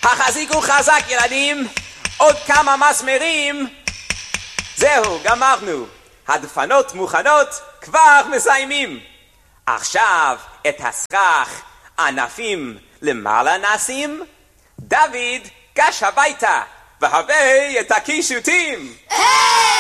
החזיקו חזק ילדים, עוד כמה מסמרים. זהו, גמרנו. הדפנות מוכנות, כבר מסיימים. עכשיו את הסכך ענפים למעלה נשים. דוד, גש הביתה והבא את הקישוטים.